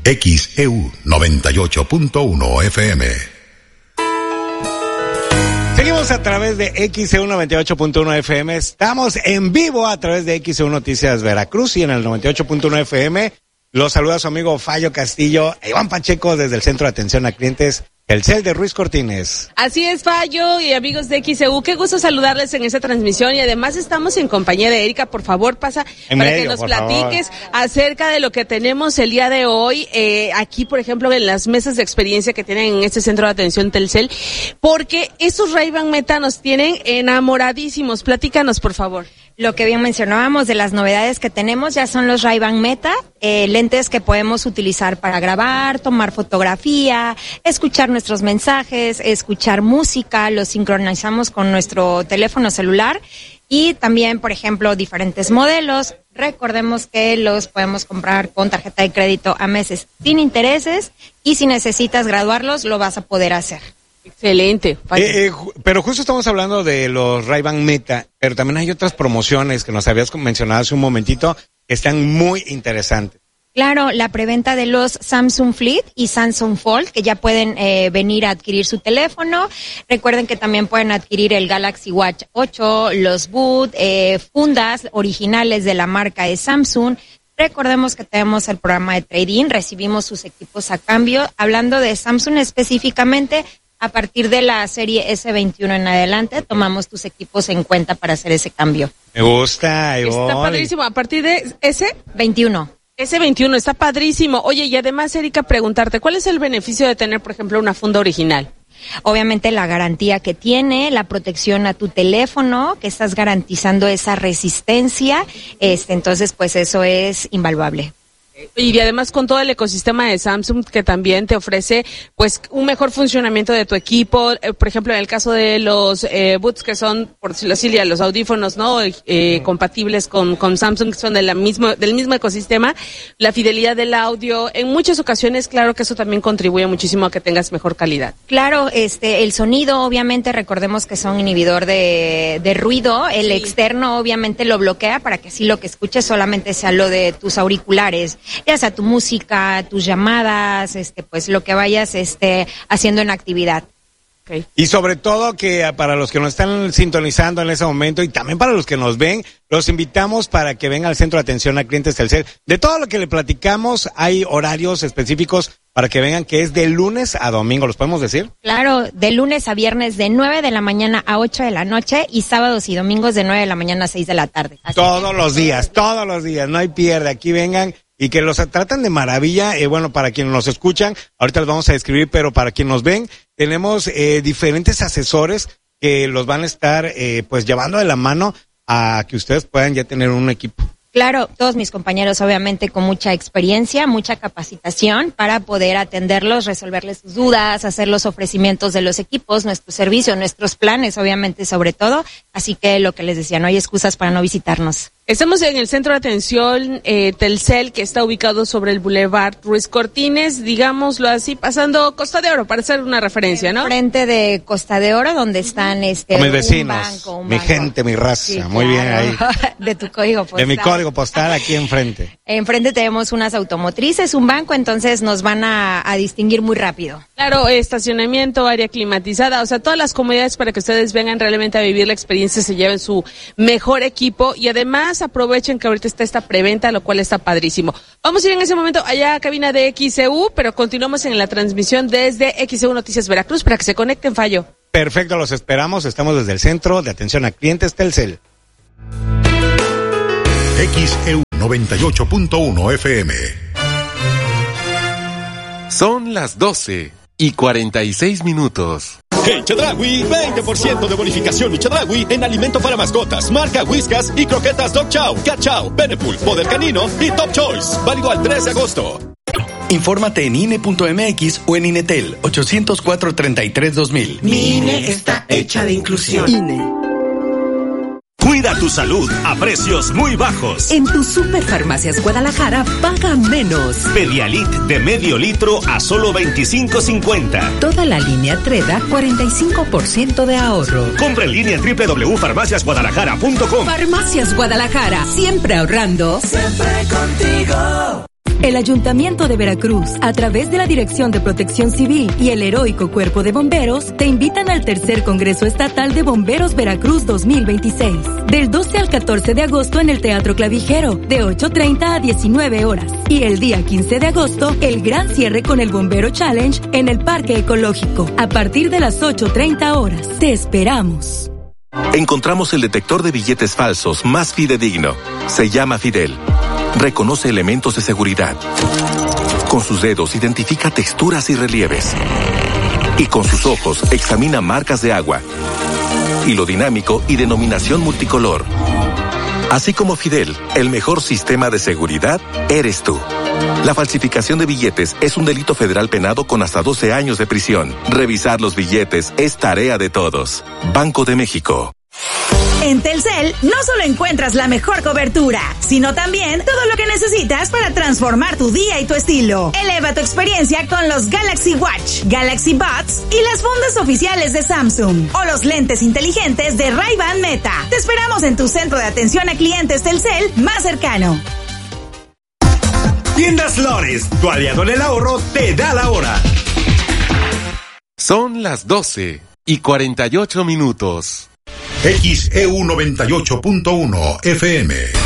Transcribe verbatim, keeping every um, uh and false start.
X E U noventa y ocho punto uno F M. Seguimos a través de X E U noventa y ocho punto uno F M. Estamos en vivo a través de X E U Noticias Veracruz y en el noventa y ocho punto uno F M. Los saluda su amigo Fallo Castillo, Iván Pacheco desde el Centro de Atención a Clientes Telcel de Ruiz Cortines. Así es, Fallo y amigos de X E U, qué gusto saludarles en esta transmisión y además estamos en compañía de Erika. Por favor, pasa en para medio, que nos por platiques favor. acerca de lo que tenemos el día de hoy, eh, aquí, por ejemplo, en las mesas de experiencia que tienen en este Centro de Atención Telcel, porque estos Ray-Ban Meta nos tienen enamoradísimos. Platícanos, por favor. Lo que bien mencionábamos de las novedades que tenemos ya son los Ray-Ban Meta, eh, lentes que podemos utilizar para grabar, tomar fotografía, escuchar nuestros mensajes, escuchar música, los sincronizamos con nuestro teléfono celular y también, por ejemplo, diferentes modelos. Recordemos que los podemos comprar con tarjeta de crédito a meses sin intereses y si necesitas graduarlos lo vas a poder hacer. Excelente. Eh, eh, pero justo estamos hablando de los Ray-Ban Meta, pero también hay otras promociones que nos habías mencionado hace un momentito que están muy interesantes. Claro, la preventa de los Samsung Flip y Samsung Fold, que ya pueden eh, venir a adquirir su teléfono. Recuerden que también pueden adquirir el Galaxy Watch ocho, los Boot, eh, fundas originales de la marca de Samsung. Recordemos que tenemos el programa de trading, recibimos sus equipos a cambio. Hablando de Samsung específicamente, a partir de la serie ese veintiuno en adelante, tomamos tus equipos en cuenta para hacer ese cambio. Me gusta, ahí Está voy. padrísimo. A partir de ese veintiuno. ese veintiuno está padrísimo. Oye, y además, Erika, preguntarte, ¿cuál es el beneficio de tener, por ejemplo, una funda original? Obviamente la garantía que tiene, la protección a tu teléfono, que estás garantizando esa resistencia, este, entonces pues eso es invaluable. Y además con todo el ecosistema de Samsung que también te ofrece pues un mejor funcionamiento de tu equipo, eh, por ejemplo en el caso de los eh, Boots que son, por decirlo así, los audífonos, ¿no? Eh, compatibles con, con Samsung, que son de la mismo, del mismo ecosistema, la fidelidad del audio, en muchas ocasiones claro que eso también contribuye muchísimo a que tengas mejor calidad. Claro, este, el sonido obviamente recordemos que son inhibidor de, de ruido, el sí. externo obviamente lo bloquea para que así lo que escuches solamente sea lo de tus auriculares. Ya sea tu música, tus llamadas, este, pues lo que vayas este, haciendo en actividad. Okay. Y sobre todo que para los que nos están sintonizando en ese momento y también para los que nos ven, los invitamos para que vengan al Centro de Atención a Clientes Telcel. De todo lo que le platicamos, hay horarios específicos para que vengan, que es de lunes a domingo, ¿los podemos decir? Claro, de lunes a viernes de nueve de la mañana a ocho de la noche y sábados y domingos de nueve de la mañana a seis de la tarde. Así todos que... los días, todos los días, no hay pierde, aquí vengan. Y que los tratan de maravilla, eh, bueno, para quienes nos escuchan, ahorita los vamos a describir, pero para quienes nos ven, tenemos eh, diferentes asesores que los van a estar, eh, pues, llevando de la mano a que ustedes puedan ya tener un equipo. Claro, todos mis compañeros obviamente con mucha experiencia, mucha capacitación para poder atenderlos, resolverles sus dudas, hacer los ofrecimientos de los equipos, nuestros servicios, nuestros planes, obviamente sobre todo. Así que lo que les decía, no hay excusas para no visitarnos. Estamos en el Centro de Atención eh, Telcel, que está ubicado sobre el Boulevard Ruiz Cortines, digámoslo así, pasando Costa de Oro, para hacer una referencia, ¿no? Frente de Costa de Oro, donde están este Con mis un vecinos, banco, un mi banco. gente, mi raza, Sí, muy bien ahí. claro. De tu código postal. De mi código postal aquí enfrente. Enfrente tenemos unas automotrices, un banco, entonces nos van a, a distinguir muy rápido. Claro, estacionamiento, área climatizada, o sea, todas las comodidades para que ustedes vengan realmente a vivir la experiencia, se lleven su mejor equipo y además aprovechen que ahorita está esta preventa, lo cual está padrísimo. Vamos a ir en ese momento allá a cabina de X E U, pero continuamos en la transmisión desde X E U Noticias Veracruz para que se conecten, Fallo. Perfecto, los esperamos, estamos desde el Centro de Atención a Clientes Telcel. X E U noventa y ocho punto uno F M. Son las doce y cuarenta y seis minutos. En Chedraui, veinte por ciento de bonificación y Chedraui en alimento para mascotas, marca Whiskas y croquetas Dog Chow, Cat Chow, Benepool, Poder Canino y Top Choice. Válido al tres de agosto. Infórmate en I N E punto M X o en Inetel ochocientos cuatro, treinta y tres, dos mil. Mi I N E está hecha de inclusión. I N E. Cuida tu salud a precios muy bajos. En tu Superfarmacias Guadalajara paga menos. Pedialit de medio litro a solo veinticinco cincuenta. Toda la línea Treda, cuarenta y cinco por ciento de ahorro. Compra en línea en doble u doble u doble u punto farmacias guadalajara punto com. Farmacias Guadalajara, siempre ahorrando. Siempre contigo. El Ayuntamiento de Veracruz, a través de la Dirección de Protección Civil y el Heroico Cuerpo de Bomberos, te invitan al tercer Congreso Estatal de Bomberos Veracruz dos mil veintiséis, del doce al catorce de agosto en el Teatro Clavijero, de ocho treinta a diecinueve horas. Y el día quince de agosto, el gran cierre con el Bombero Challenge en el Parque Ecológico, a partir de las ocho treinta horas. Te esperamos. Encontramos el detector de billetes falsos más fidedigno. Se llama Fidel. Reconoce elementos de seguridad. Con sus dedos identifica texturas y relieves. Y con sus ojos examina marcas de agua, hilo dinámico y denominación multicolor. Así como Fidel, el mejor sistema de seguridad eres tú. La falsificación de billetes es un delito federal penado con hasta doce años de prisión. Revisar los billetes es tarea de todos. Banco de México. En Telcel no solo encuentras la mejor cobertura, sino también todo lo que necesitas para transformar tu día y tu estilo. Eleva tu experiencia con los Galaxy Watch, Galaxy Buds y las fundas oficiales de Samsung o los lentes inteligentes de Ray-Ban Meta. Te esperamos en tu centro de atención a clientes Telcel más cercano. Tiendas Flores, tu aliado en el ahorro, te da la hora. Son las doce y cuarenta y ocho minutos. X E U noventa y ocho punto uno F M.